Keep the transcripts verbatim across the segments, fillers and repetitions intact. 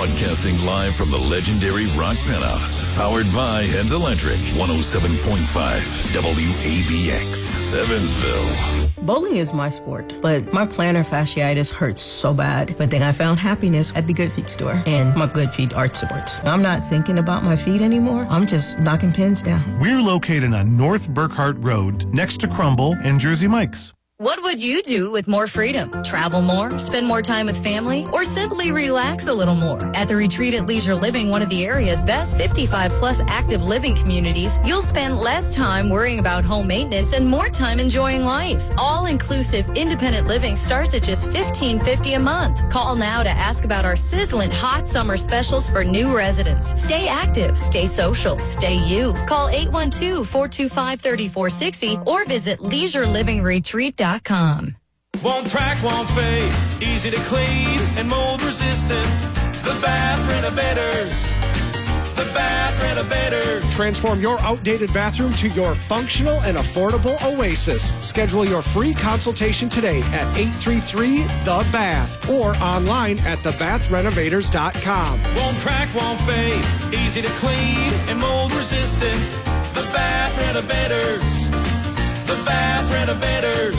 Broadcasting live from the legendary Rock Penthouse. Powered by Heads Electric. one oh seven point five W A B X. Evansville. Bowling is my sport, but my plantar fasciitis hurts so bad. But then I found happiness at the Good Feet store and my Good Feet Arch Supports. I'm not thinking about my feet anymore. I'm just knocking pins down. We're located on North Burkhart Road, next to Crumble and Jersey Mike's. What would you do with more freedom? Travel more, spend more time with family, or simply relax a little more? At the Retreat at Leisure Living, one of the area's best fifty-five plus active living communities, you'll spend less time worrying about home maintenance and more time enjoying life. All-inclusive independent living starts at just fifteen fifty a month. Call now to ask about our sizzling hot summer specials for new residents. Stay active, stay social, stay you. Call eight one two, four two five, three four six zero or visit leisure living retreat dot com. Won't crack, won't fade, easy to clean and mold resistant. The Bath Renovators. The Bath Renovators. Transform your outdated bathroom to your functional and affordable oasis. Schedule your free consultation today at eight three three the bath or online at the bath renovators dot com. Won't crack, won't fade, easy to clean and mold resistant. The Bath Renovators. The Bath Renovators.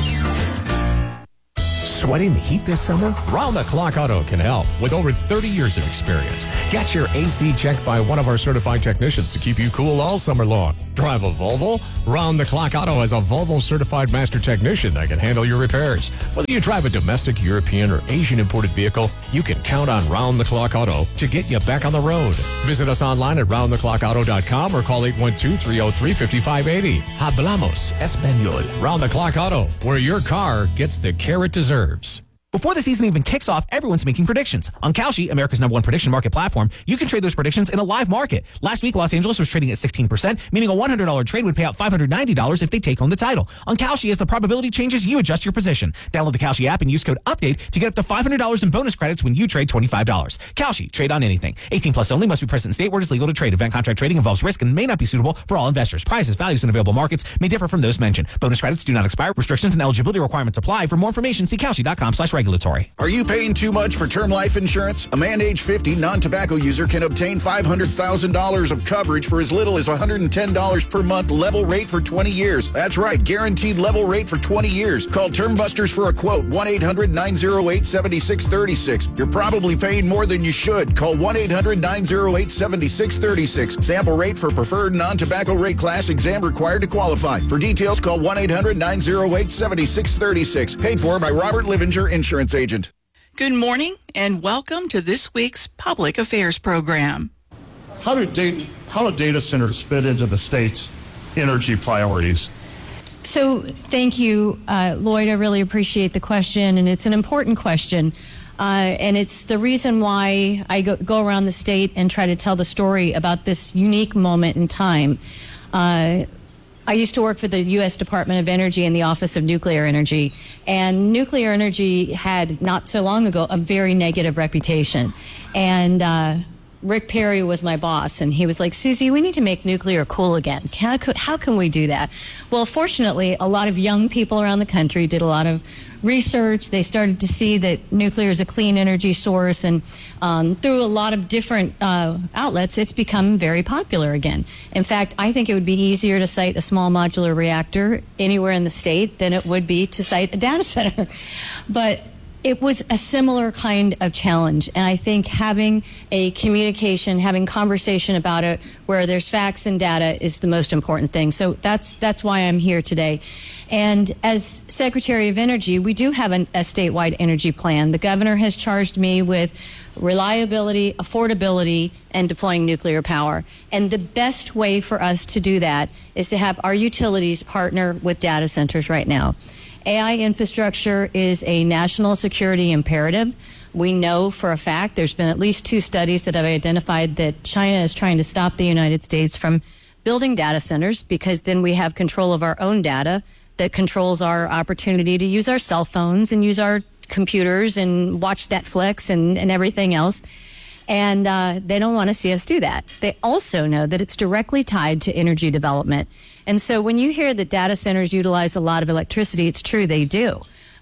Sweating the heat this summer? Round the Clock Auto can help with over thirty years of experience. Get your A C checked by one of our certified technicians to keep you cool all summer long. Drive a Volvo? Round the Clock Auto has a Volvo certified master technician that can handle your repairs. Whether you drive a domestic, European, or Asian imported vehicle, you can count on Round the Clock Auto to get you back on the road. Visit us online at round the clock auto dot com or call eight one two, three oh three, five five eight oh. Hablamos Español. Round the Clock Auto, where your car gets the care it deserves. Before the season even kicks off, everyone's making predictions. On Kalshi, America's number one prediction market platform, you can trade those predictions in a live market. Last week, Los Angeles was trading at sixteen percent, meaning a one hundred dollars trade would pay out five hundred ninety dollars if they take home the title. On Kalshi, as the probability changes, you adjust your position. Download the Kalshi app and use code UPDATE to get up to five hundred dollars in bonus credits when you trade twenty-five dollars. Kalshi, trade on anything. eighteen plus only, must be present in state where it is legal to trade. Event contract trading involves risk and may not be suitable for all investors. Prices, values, and available markets may differ from those mentioned. Bonus credits do not expire. Restrictions and eligibility requirements apply. For more information, see kalshi dot com slash regulatory. Are you paying too much for term life insurance? A man age fifty non-tobacco user can obtain five hundred thousand dollars of coverage for as little as one hundred ten dollars per month, level rate for twenty years. That's right, guaranteed level rate for twenty years. Call Term Busters for a quote, one eight hundred, nine oh eight, seven six three six. You're probably paying more than you should. Call one eight hundred, nine oh eight, seven six three six. Sample rate for preferred non-tobacco rate class, exam required to qualify. For details, call one eight hundred, nine oh eight, seven six three six. Paid for by Robert Livinger, Insurance Agent. Good morning and welcome to this week's Public Affairs program. How do data, how do data centers fit into the state's energy priorities? So thank you, uh, Lloyd. I really appreciate the question, and it's an important question. Uh, and it's the reason why I go, go around the state and try to tell the story about this unique moment in time. Uh, I used to work for the U S Department of Energy in the Office of Nuclear Energy, and nuclear energy had not so long ago a very negative reputation. And uh, Rick Perry was my boss, and he was like, Susie, we need to make nuclear cool again. How, how can we do that? Well, fortunately, a lot of young people around the country did a lot of research. They started to see that nuclear is a clean energy source, and um, through a lot of different uh, outlets, it's become very popular again. In fact, I think it would be easier to site a small modular reactor anywhere in the state than it would be to site a data center. But it was a similar kind of challenge, and I think having a communication, having conversation about it where there's facts and data is the most important thing. So that's that's why I'm here today. And as Secretary of Energy, we do have an, a statewide energy plan. The governor has charged me with reliability, affordability, and deploying nuclear power. And the best way for us to do that is to have our utilities partner with data centers right now. A I infrastructure is a national security imperative. We know for a fact, there's been at least two studies that have identified that China is trying to stop the United States from building data centers, because then we have control of our own data that controls our opportunity to use our cell phones and use our computers and watch Netflix and, and everything else. And uh, they don't want to see us do that. They also know that it's directly tied to energy development. And so when you hear that data centers utilize a lot of electricity, it's true, they do.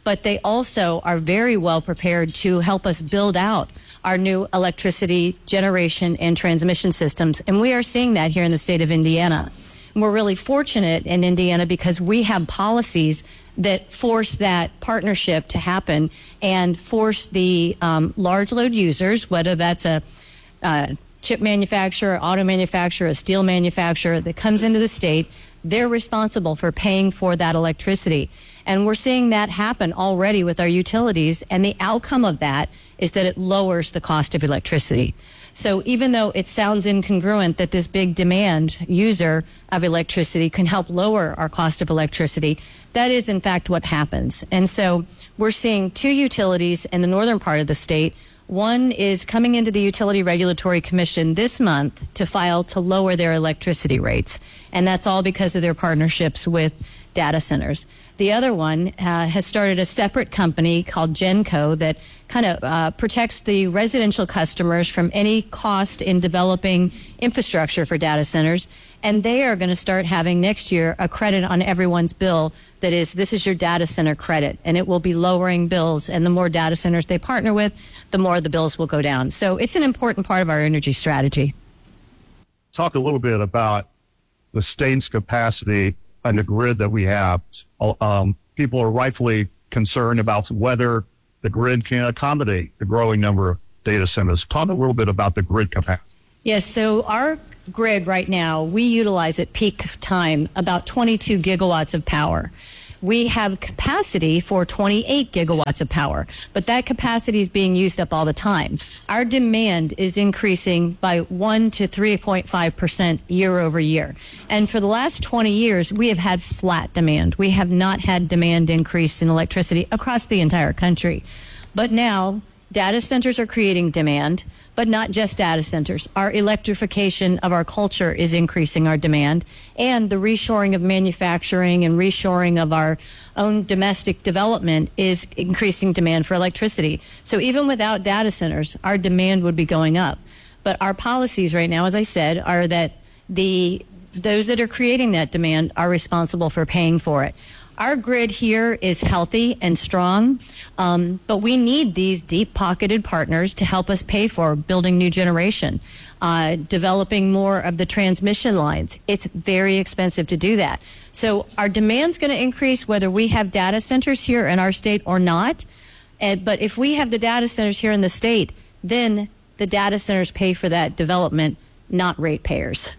but they also are very well prepared to help us build out our new electricity generation and transmission systems. And we are seeing that here in the state of Indiana. And we're really fortunate in Indiana because we have policies that force that partnership to happen and force the um, large load users, whether that's a uh, chip manufacturer, auto manufacturer, a steel manufacturer that comes into the state, they're responsible for paying for that electricity. And we're seeing that happen already with our utilities. And the outcome of that is that it lowers the cost of electricity. So even though it sounds incongruent that this big demand user of electricity can help lower our cost of electricity, that is in fact what happens. And so we're seeing two utilities in the northern part of the state. One is coming into the Utility Regulatory Commission this month to file to lower their electricity rates. And that's all because of their partnerships with data centers. The other one uh, has started a separate company called Genco that kind of uh, protects the residential customers from any cost in developing infrastructure for data centers. And they are going to start having next year a credit on everyone's bill that is, this is your data center credit, and it will be lowering bills. And the more data centers they partner with, the more the bills will go down. So it's an important part of our energy strategy. Talk a little bit about the state's capacity and the grid that we have. Um, people are rightfully concerned about whether the grid can accommodate the growing number of data centers. Talk a little bit about the grid capacity. Yes, so our grid right now, we utilize at peak time about twenty-two gigawatts of power. We have capacity for twenty-eight gigawatts of power, but that capacity is being used up all the time. Our demand is increasing by one to three point five percent year over year. And for the last twenty years, we have had flat demand. We have not had demand increase in electricity across the entire country. But now, data centers are creating demand, but not just data centers. Our electrification of our culture is increasing our demand, and the reshoring of manufacturing and reshoring of our own domestic development is increasing demand for electricity. So even without data centers, our demand would be going up. But our policies right now, as I said, are that the those that are creating that demand are responsible for paying for it. Our grid here is healthy and strong, um, but we need these deep-pocketed partners to help us pay for building new generation, uh, developing more of the transmission lines. It's very expensive to do that. So our demand's going to increase whether we have data centers here in our state or not. And, but if we have the data centers here in the state, then the data centers pay for that development, not ratepayers.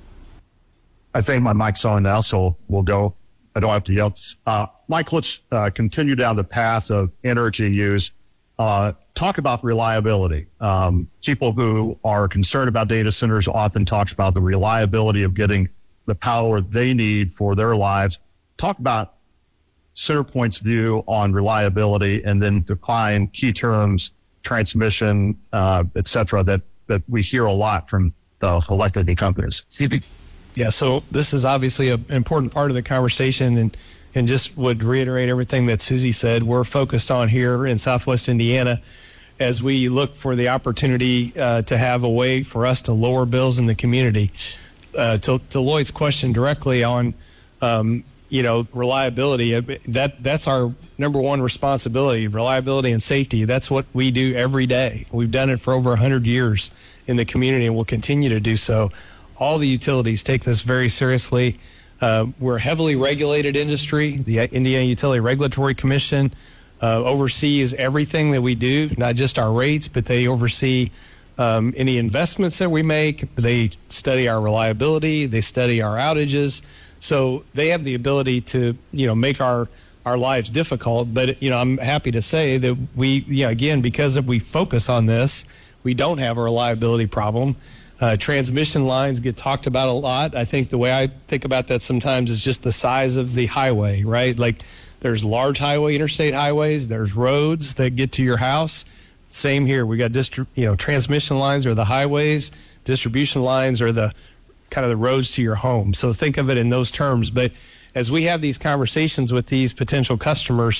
I think my mic's on now, so we'll go. I don't have to yell. Uh, Mike, let's uh, continue down the path of energy use. Uh, talk about reliability. Um, people who are concerned about data centers often talk about the reliability of getting the power they need for their lives. Talk about CenterPoint's view on reliability, and then define key terms, transmission, uh, et cetera, that, that we hear a lot from the electric companies. Yeah, so this is obviously an important part of the conversation, and, and just would reiterate everything that Susie said. We're focused on here in Southwest Indiana as we look for the opportunity uh, to have a way for us to lower bills in the community. Uh, to, to Lloyd's question directly on, um, you know, reliability, that that's our number one responsibility, reliability and safety. That's what we do every day. We've done it for over one hundred years in the community, and we'll continue to do so. All the utilities take this very seriously. Uh, we're a heavily regulated industry. The Indiana Utility Regulatory Commission uh, oversees everything that we do, not just our rates, but they oversee um, any investments that we make. They study our reliability. They study our outages. So they have the ability to, you know, make our, our lives difficult. But, you know, I'm happy to say that we, you know, again, because if we focus on this, we don't have a reliability problem. Uh, transmission lines get talked about a lot. I think the way I think about that sometimes is just the size of the highway, right? Like there's large highway, interstate highways, there's roads that get to your house. Same here. We got distri- you know, transmission lines are the highways, distribution lines are the kind of the roads to your home. So think of it in those terms. But as we have these conversations with these potential customers,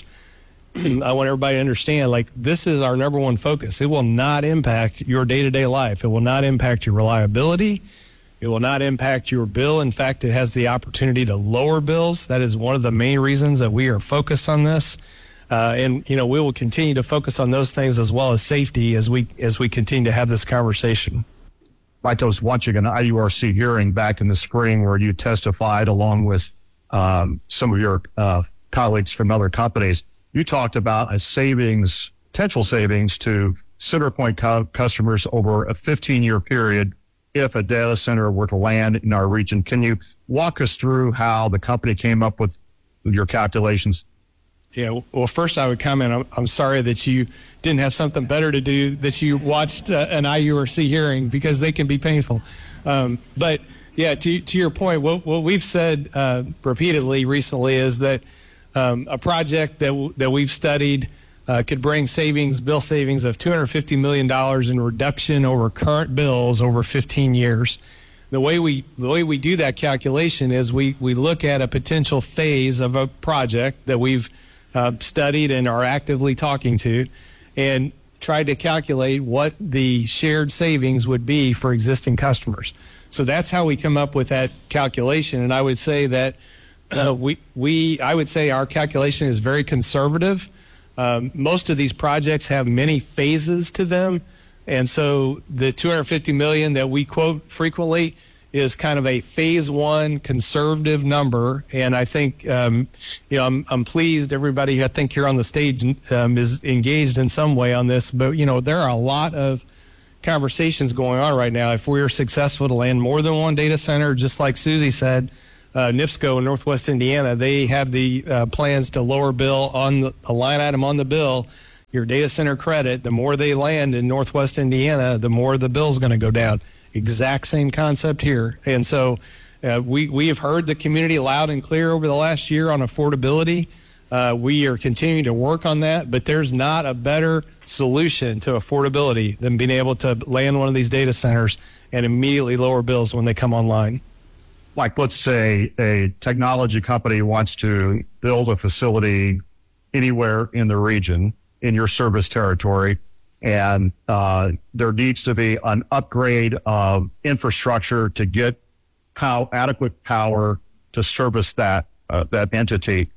I want everybody to understand, like, this is our number one focus. It will not impact your day-to-day life. It will not impact your reliability. It will not impact your bill. In fact, it has the opportunity to lower bills. That is one of the main reasons that we are focused on this. Uh, and, you know, we will continue to focus on those things as well as safety as we as we continue to have this conversation. Mike, I was watching an I U R C hearing back in the spring where you testified along with um, some of your uh, colleagues from other companies. You talked about a savings, potential savings to CenterPoint co- customers over a fifteen-year period if a data center were to land in our region. Can you walk us through how the company came up with your calculations? Yeah, well, first I would comment, I'm, I'm sorry that you didn't have something better to do, that you watched uh, an I U R C hearing, because they can be painful. Um, but, yeah, to, to your point, what, what we've said uh, repeatedly recently is that um, a project that, w- that we've studied Uh, could bring savings, bill savings of two hundred fifty million dollars in reduction over current bills over fifteen years. The way we the way we do that calculation is we, we look at a potential phase of a project that we've uh, studied and are actively talking to, and try to calculate what the shared savings would be for existing customers. So that's how we come up with that calculation. And I would say that uh, we we I would say our calculation is very conservative. Um, most of these projects have many phases to them, and so the two hundred fifty million dollars that we quote frequently is kind of a phase one conservative number. And I think, um, you know, I'm, I'm pleased everybody I think here on the stage um, is engaged in some way on this. But, you know, there are a lot of conversations going on right now. If we're successful to land more than one data center, just like Susie said, Uh, NIPSCO in Northwest Indiana, they have the uh, plans to lower bill on the a line item on the bill, your data center credit. The more they land in Northwest Indiana, the more the bill's going to go down. Exact same concept here. And so uh, we, we have heard the community loud and clear over the last year on affordability. Uh, we are continuing to work on that, but there's not a better solution to affordability than being able to land one of these data centers and immediately lower bills when they come online. Like, let's say a technology company wants to build a facility anywhere in the region, in your service territory, and uh, there needs to be an upgrade of infrastructure to get how adequate power to service that uh, that entity.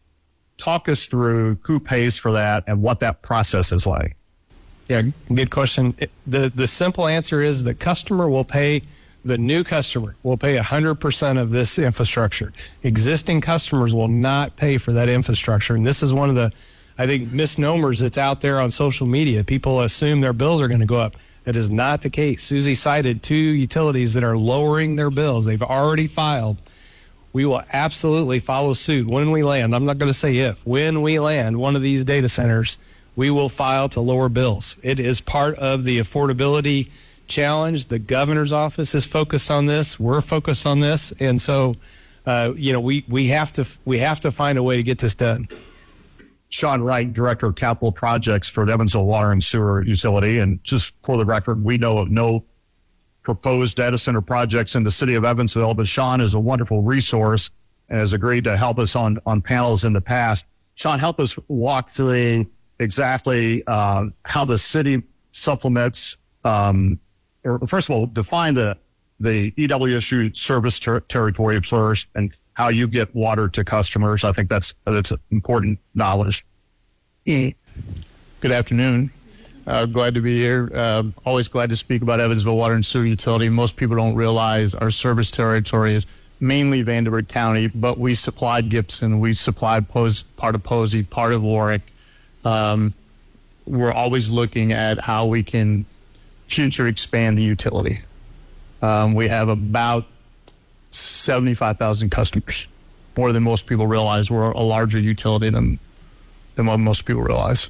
Talk us through who pays for that and what that process is like. Yeah, good question. It, the the simple answer is the customer will pay. The new customer will pay one hundred percent of this infrastructure. Existing customers will not pay for that infrastructure. And this is one of the, I think, misnomers that's out there on social media. People assume their bills are going to go up. That is not the case. Susie cited two utilities that are lowering their bills. They've already filed. We will absolutely follow suit when we land. I'm not going to say if. When we land one of these data centers, we will file to lower bills. It is part of the affordability challenge. The governor's office is focused on this. We're focused on this, and so uh, you know we we have to we have to find a way to get this done. Sean Wright, Director of Capital Projects for the Evansville Water and Sewer Utility, and just for the record, we know of no proposed data center projects in the city of Evansville, but Sean is a wonderful resource and has agreed to help us on on panels in the past. Sean, help us walk through exactly uh, how the city supplements. Um, First of all, define the the E W S U service ter- territory first, and how you get water to customers. I think that's that's important knowledge. Yeah. Good afternoon. Uh, glad to be here. Uh, always glad to speak about Evansville Water and Sewer Utility. Most people don't realize our service territory is mainly Vanderbilt County, but we supplied Gibson, we supplied Pos- part of Posey, part of Warwick. Um, we're always looking at how we can future expand the utility. Um, we have about seventy-five thousand customers, more than most people realize. We're a larger utility than than what most people realize.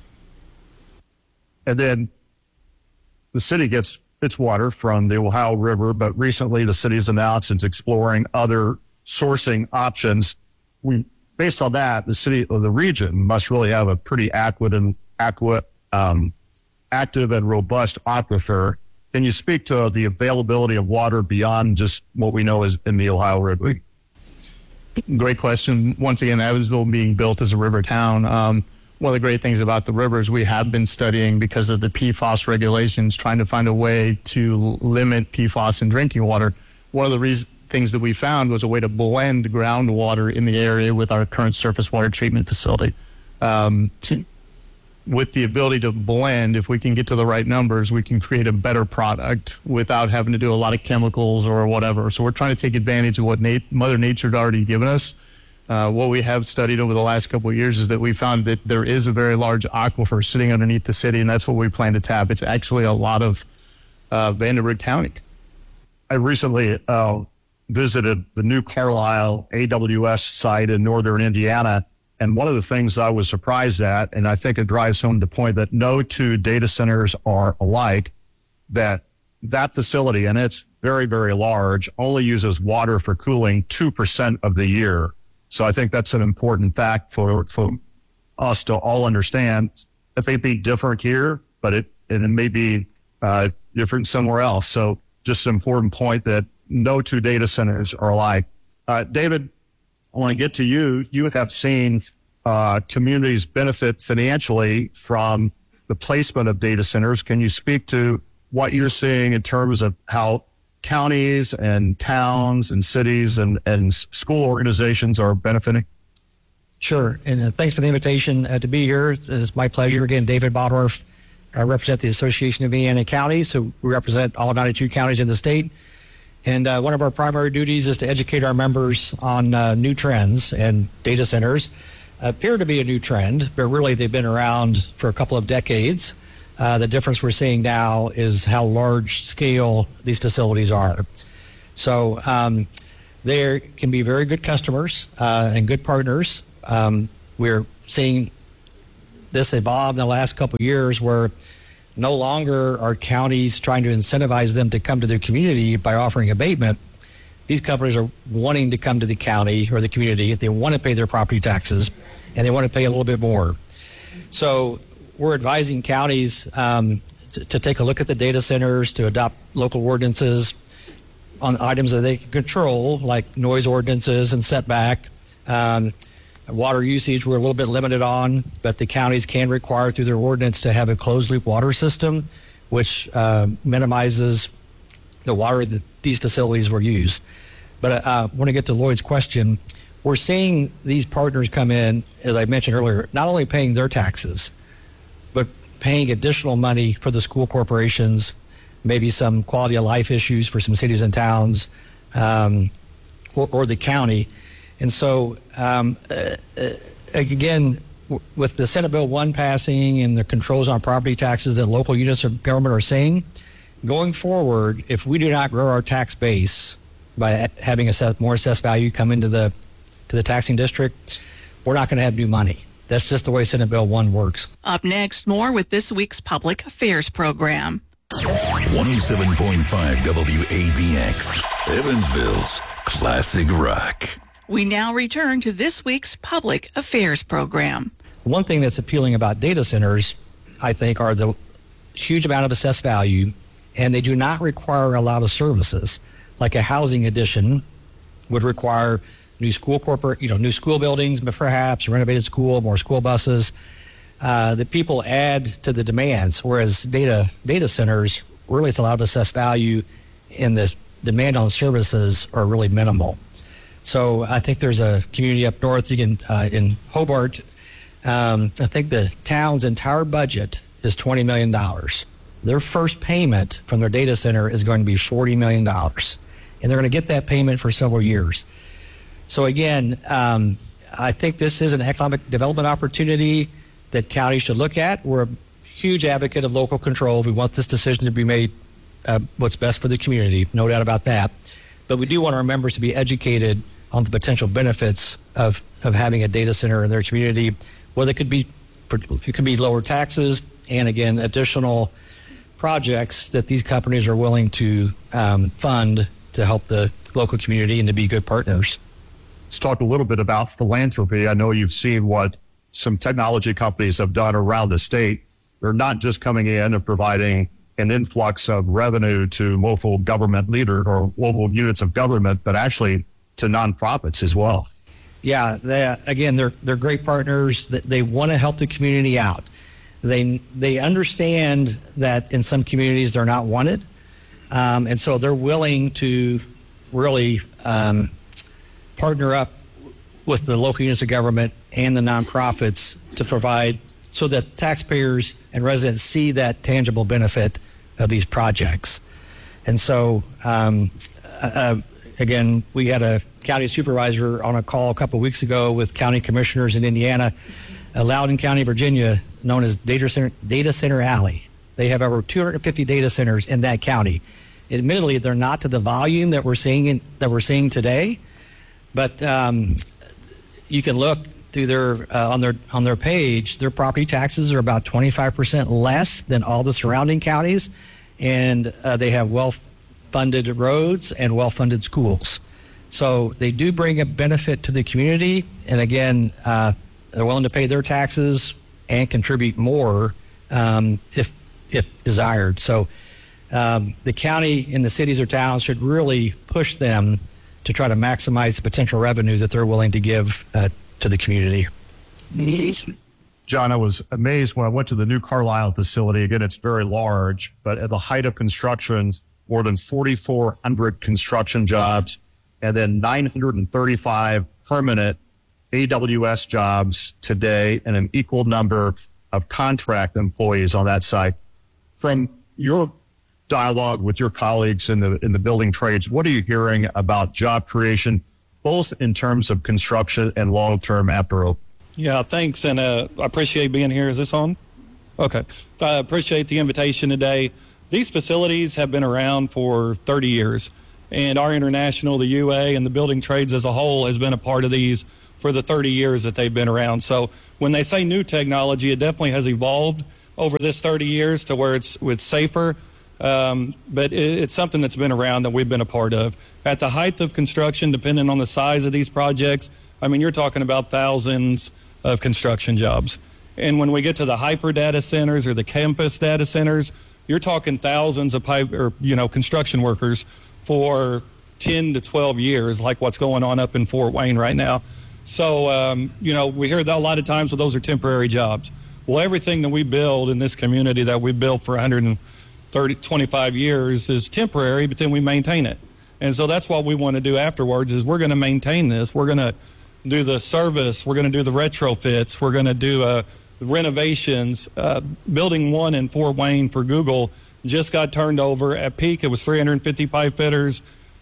And then the city gets its water from the Ohio River, but recently the city's announced it's exploring other sourcing options. We, based on that, the city or the region must really have a pretty adequate and adequate, um, active and robust aquifer. Can you speak to the availability of water beyond just what we know is in the Ohio River? Great question. Once again, Evansville being built as a river town. Um, one of the great things about the rivers we have been studying because of the P FAS regulations, trying to find a way to limit P FAS in drinking water. One of the reasons things that we found was a way to blend groundwater in the area with our current surface water treatment facility. um, to, with the ability to blend, if we can get to the right numbers, we can create a better product without having to do a lot of chemicals or whatever. So we're trying to take advantage of what nat- Mother Nature had already given us. Uh, what we have studied over the last couple of years is that we found that there is a very large aquifer sitting underneath the city, and that's what we plan to tap. It's actually a lot of uh, Vanderbilt County. I recently uh, visited the new Carlisle A W S site in northern Indiana, and one of the things I was surprised at, and I think it drives home the point that no two data centers are alike, that that facility, and it's very, very large, only uses water for cooling two percent of the year. So I think that's an important fact for, for us to all understand. It may be different here, but it, it may be uh, different somewhere else. So just an important point that no two data centers are alike. Uh, David, I want to get to you. You have seen uh, communities benefit financially from the placement of data centers. Can you speak to what you're seeing in terms of how counties and towns and cities and, and school organizations are benefiting? Sure. And uh, thanks for the invitation uh, to be here. It's my pleasure. Again, David Baldorf. I represent the Association of Indiana Counties, so we represent all ninety-two counties in the state. And uh, one of our primary duties is to educate our members on uh, new trends, and data centers appear to be a new trend, but really they've been around for a couple of decades. Uh, the difference we're seeing now is how large scale these facilities are. So um, they can be very good customers uh, and good partners. Um, we're seeing this evolve in the last couple of years where no longer are counties trying to incentivize them to come to their community by offering abatement. These companies are wanting to come to the county or the community. They want to pay their property taxes, and they want to pay a little bit more. So we're advising counties um, to, to take a look at the data centers, to adopt local ordinances on items that they can control, like noise ordinances and setback. Um, water usage we're a little bit limited on, but the counties can require through their ordinance to have a closed loop water system, which uh, minimizes the water that these facilities will use. But uh, I want to get to Lloyd's question. We're seeing these partners come in, as I mentioned earlier, not only paying their taxes, but paying additional money for the school corporations, maybe some quality of life issues for some cities and towns, um, or, or the county. And so, um, uh, uh, again, w- with the Senate Bill one passing and the controls on property taxes that local units of government are saying, going forward, if we do not grow our tax base by having assessed, more assessed value come into the to the taxing district, we're not going to have new money. That's just the way Senate Bill one works. Up next, more with this week's Public Affairs program. one oh seven point five W A B X, Evansville's classic rock. We now return to this week's Public Affairs program. One thing that's appealing about data centers, I think, are the huge amount of assessed value, and they do not require a lot of services. Like a housing addition would require new school corporate, you know, new school buildings, but perhaps a renovated school, more school buses. Uh, that people add to the demands, whereas data data centers, really it's a lot of assessed value, and the demand on services are really minimal. So I think there's a community up north, you can, uh, in Hobart, um, I think the town's entire budget is twenty million dollars. Their first payment from their data center is going to be forty million dollars. And they're going to get that payment for several years. So again, um, I think this is an economic development opportunity that counties should look at. We're a huge advocate of local control. We want this decision to be made uh, what's best for the community, no doubt about that. But we do want our members to be educated on the potential benefits of, of having a data center in their community. Well, it could be it could be lower taxes, and again, additional projects that these companies are willing to um, fund to help the local community and to be good partners. Let's talk a little bit about philanthropy. I know you've seen what some technology companies have done around the state. They're not just coming in and providing an influx of revenue to local government leader or local units of government, but actually to nonprofits as well. Yeah, they, again, they're they're great partners. They want to help the community out. They they understand that in some communities they're not wanted, um, and so they're willing to really um, partner up with the local units of government and the nonprofits to provide so that taxpayers and residents see that tangible benefit of these projects. And so, um, uh, again, we had a county supervisor on a call a couple of weeks ago with county commissioners in Indiana, uh, Loudoun County, Virginia, known as Data Center, Data Center Alley. They have over two hundred fifty data centers in that county. Admittedly, they're not to the volume that we're seeing in, that we're seeing today, but um, you can look through their uh, on their on their page. Their property taxes are about twenty-five percent less than all the surrounding counties, and uh, they have well-funded roads and well-funded schools. So they do bring a benefit to the community, and again, uh, they're willing to pay their taxes and contribute more um, if if desired. So um, the county and the cities or towns should really push them to try to maximize the potential revenue that they're willing to give uh, to the community. John, I was amazed when I went to the new Carlisle facility. Again, it's very large, but at the height of construction, more than forty-four hundred construction jobs, and then nine hundred thirty-five permanent A W S jobs today, and an equal number of contract employees on that site. From your dialogue with your colleagues in the in the building trades, what are you hearing about job creation, both in terms of construction and long-term after open? Yeah, thanks, and uh, I appreciate being here. Is this on? Okay. I appreciate the invitation today. These facilities have been around for thirty years, and our international, the U A, and the building trades as a whole has been a part of these for the thirty years that they've been around. So when they say new technology, it definitely has evolved over this thirty years to where it's, it's safer, um, but it, it's something that's been around that we've been a part of. At the height of construction, depending on the size of these projects, I mean, you're talking about thousands of construction jobs. And when we get to the hyper data centers or the campus data centers, you're talking thousands of pipe or, you know, construction workers for ten to twelve years, like what's going on up in Fort Wayne right now. So, um, you know, we hear that a lot of times, well, those are temporary jobs. Well, everything that we build in this community that we built for one hundred thirty, twenty-five years is temporary, but then we maintain it. And so that's what we want to do afterwards is we're going to maintain this. We're going to do the service. We're going to do the retrofits. We're going to do uh, renovations. Uh, building one in Fort Wayne for Google just got turned over. At peak, it was three hundred fifty pipe fitters,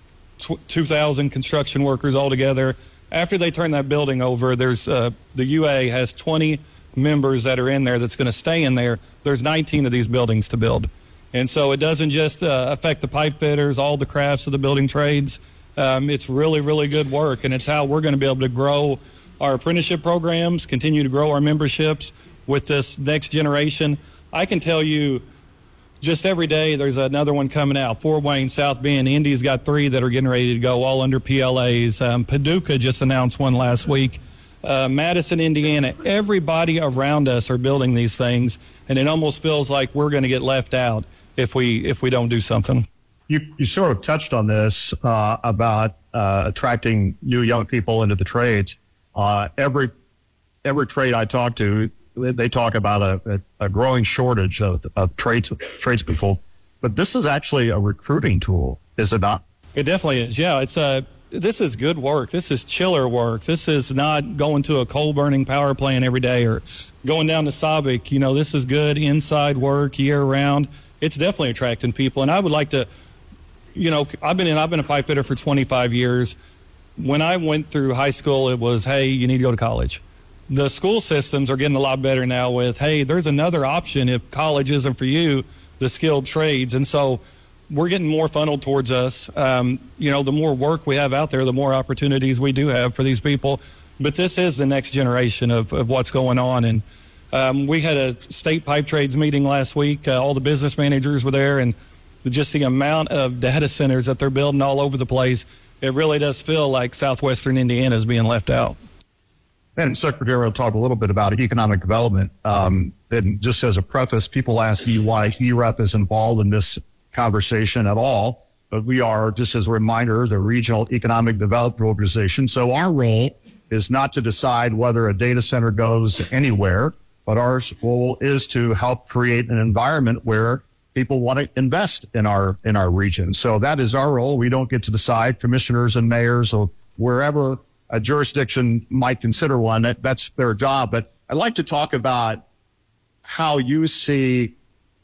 two thousand construction workers altogether. After they turn that building over, there's uh, the U A has twenty members that are in there that's going to stay in there. There's nineteen of these buildings to build. And so it doesn't just uh, affect the pipe fitters, all the crafts of the building trades. Um, it's really, really good work, and it's how we're going to be able to grow our apprenticeship programs, continue to grow our memberships with this next generation. I can tell you just every day there's another one coming out. Fort Wayne, South Bend, Indy's got three that are getting ready to go, all under P L As. Um, Paducah just announced one last week. Uh, Madison, Indiana, everybody around us are building these things, and it almost feels like we're going to get left out if we if we don't do something. You you sort of touched on this uh, about uh, attracting new young people into the trades. Uh, every every trade I talk to, they talk about a, a, a growing shortage of, of trades tradespeople. But this is actually a recruiting tool, is it not? It definitely is. Yeah, it's a. This is good work. This is chiller work. This is not going to a coal-burning power plant every day or going down to Sabic. You know, this is good inside work year-round. It's definitely attracting people. And I would like to, you know, I've been in, I've been a pipe fitter for twenty-five years. When I went through high school, it was, hey, you need to go to college. The school systems are getting a lot better now with, hey, there's another option if college isn't for you, the skilled trades. And so we're getting more funneled towards us. Um, you know, the more work we have out there, the more opportunities we do have for these people. But this is the next generation of, of what's going on. And um, we had a state pipe trades meeting last week. Uh, all the business managers were there, and just the amount of data centers that they're building all over the place, it really does feel like southwestern Indiana is being left out. And Secretary will talk a little bit about economic development. Um, and just as a preface, people ask you why E R E P is involved in this conversation at all, but we are, just as a reminder, the Regional Economic Development Organization. So our role is not to decide whether a data center goes anywhere, but our role is to help create an environment where people want to invest in our in our region. So that is our role. We don't get to decide. Commissioners and mayors or wherever a jurisdiction might consider one. That, that's their job. But I'd like to talk about how you see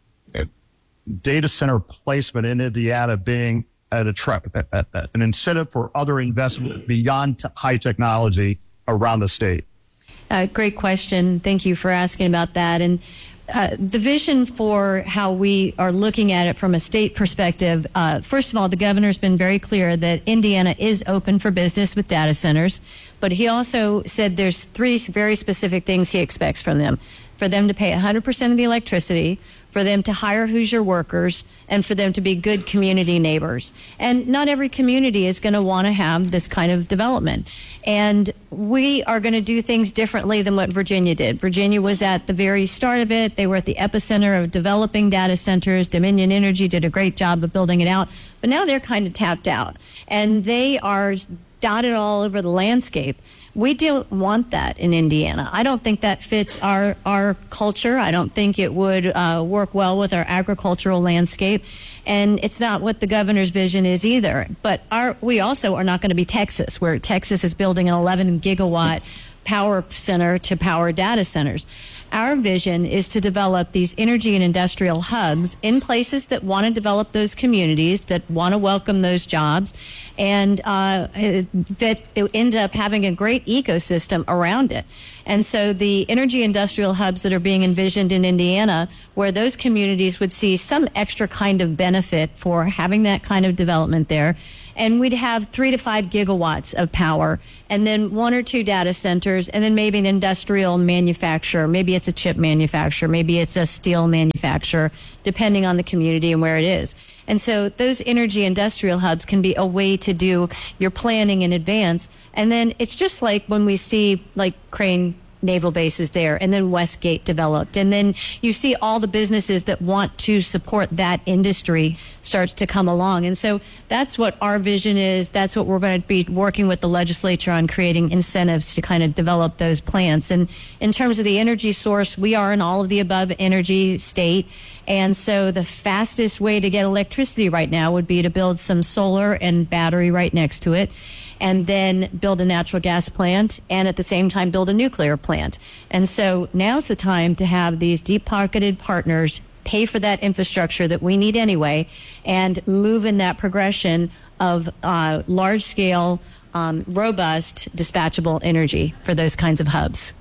data center placement in Indiana being an, attract, an incentive for other investment beyond t- high technology around the state. Uh, great question. Thank you for asking about that. And uh, the vision for how we are looking at it from a state perspective, uh, first of all, the governor's been very clear that Indiana is open for business with data centers, but he also said there's three very specific things he expects from them. For them to pay one hundred percent of the electricity, for them to hire Hoosier workers, and for them to be good community neighbors. And not every community is going to want to have this kind of development. And we are going to do things differently than what Virginia did. Virginia was at the very start of it. They were at the epicenter of developing data centers. Dominion Energy did a great job of building it out. But now they're kind of tapped out. And they are dotted all over the landscape. We don't want that in Indiana. I don't think that fits our, our culture. I don't think it would uh, work well with our agricultural landscape. And it's not what the governor's vision is either. But our, we also are not going to be Texas, where Texas is building an eleven gigawatt power center to power data centers. Our vision is to develop these energy and industrial hubs in places that want to develop those communities, that want to welcome those jobs, and uh, that end up having a great ecosystem around it. And so the energy industrial hubs that are being envisioned in Indiana, where those communities would see some extra kind of benefit for having that kind of development there, and we'd have three to five gigawatts of power, and then one or two data centers, and then maybe an industrial manufacturer. Maybe it's a chip manufacturer, maybe it's a steel manufacturer, depending on the community and where it is. And so those energy industrial hubs can be a way to do your planning in advance. And then it's just like when we see like Crane Naval bases there, and then Westgate developed, and then you see all the businesses that want to support that industry starts to come along. And so that's what our vision is. That's what we're going to be working with the legislature on, creating incentives to kind of develop those plants. And in terms of the energy source, we are an all of the above energy state. And so the fastest way to get electricity right now would be to build some solar and battery right next to it, and then build a natural gas plant, and at the same time build a nuclear plant. And so now's the time to have these deep-pocketed partners pay for that infrastructure that we need anyway, and move in that progression of uh, large-scale, um, robust, dispatchable energy for those kinds of hubs.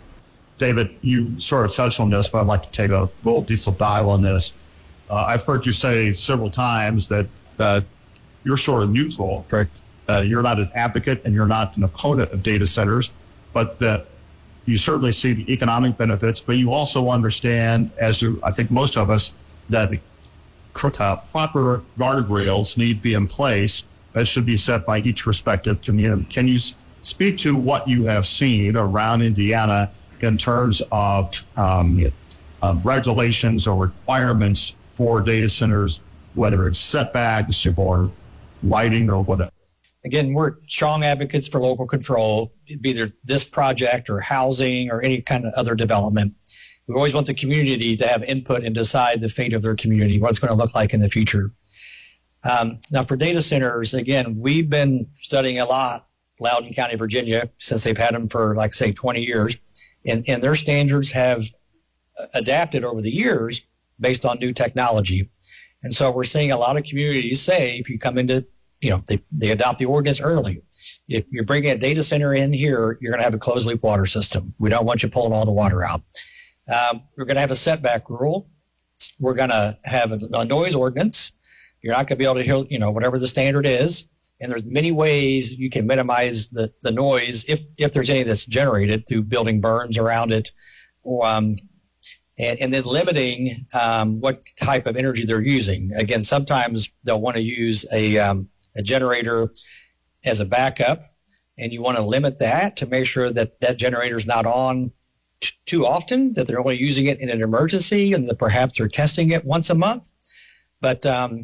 David, you sort of touched on this, but I'd like to take a little deeper dive on this. Uh, I've heard you say several times that uh, you're sort of neutral. Correct. Uh, you're not an advocate and you're not an opponent of data centers, but that you certainly see the economic benefits, but you also understand, as do I think most of us, that uh, proper guardrails need to be in place that should be set by each respective community. Can you s- speak to what you have seen around Indiana in terms of um, uh, regulations or requirements for data centers, whether it's setbacks or lighting or whatever? Again, we're strong advocates for local control, be either this project or housing or any kind of other development. We always want the community to have input and decide the fate of their community, what it's going to look like in the future. Um, now, for data centers, again, we've been studying a lot, Loudoun County, Virginia, since they've had them for, like, say, twenty years. And, and their standards have adapted over the years based on new technology. And so we're seeing a lot of communities say, if you come into You know, they, they adopt the ordinance early. If you're bringing a data center in here, you're going to have a closed loop water system. We don't want you pulling all the water out. Um, we're going to have a setback rule. We're going to have a, a noise ordinance. You're not going to be able to hear, you know, whatever the standard is. And there's many ways you can minimize the, the noise if, if there's any that's generated through building berms around it, or, um, and, and then limiting um, what type of energy they're using. Again, sometimes they'll want to use a um, a generator as a backup, and you want to limit that to make sure that that generator is not on t- too often, that they're only using it in an emergency, and that perhaps they're testing it once a month. But um,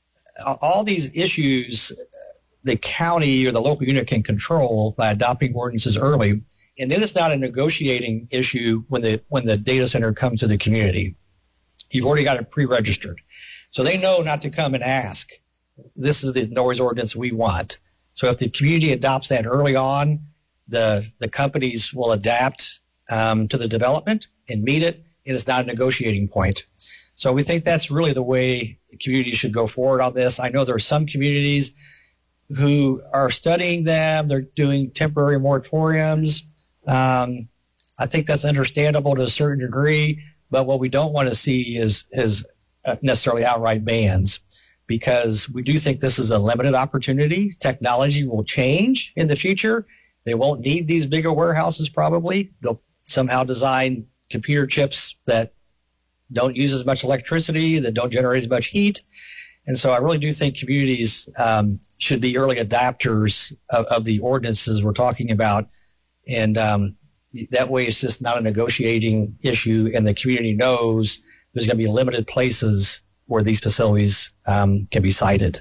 all these issues, the county or the local unit can control by adopting ordinances early, and then it's not a negotiating issue when the when the data center comes to the community. You've already got it pre-registered, so they know not to come and ask, this is the noise ordinance we want. So if the community adopts that early on, the the companies will adapt um, to the development and meet it. It is not a negotiating point. So we think that's really the way the community should go forward on this. I know there are some communities who are studying them. They're doing temporary moratoriums. Um, I think that's understandable to a certain degree, but what we don't want to see is, is necessarily outright bans, because we do think this is a limited opportunity. Technology will change in the future. They won't need these bigger warehouses probably. They'll somehow design computer chips that don't use as much electricity, that don't generate as much heat. And so I really do think communities um, should be early adopters of, of the ordinances we're talking about. And um, that way it's just not a negotiating issue, and the community knows there's going to be limited places where these facilities um, can be sited.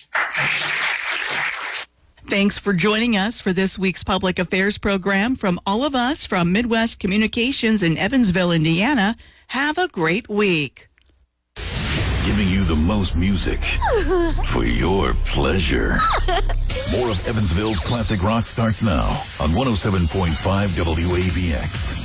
Thanks for joining us for this week's Public Affairs program. From all of us from Midwest Communications in Evansville, Indiana, have a great week. Giving you the most music for your pleasure. More of Evansville's classic rock starts now on one oh seven point five W A B X.